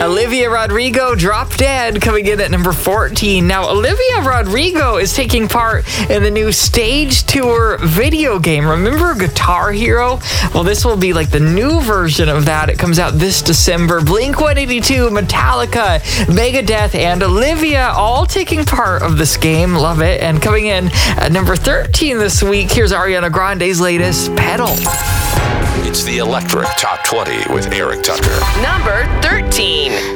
Olivia Rodrigo, Drop Dead, coming in at number 14. Now, Olivia Rodrigo is taking part in the new Stage Tour video game. Remember Guitar Hero? Well, this will be like the new version of that. It comes out this December. Blink-182, Metallica, Megadeth, and Olivia all taking part of this game. Love it. And coming in at number 13 this week, here's Ariana Grande's latest, Pedal. It's the Electric Top 20 with Eric Tucker. Number 13.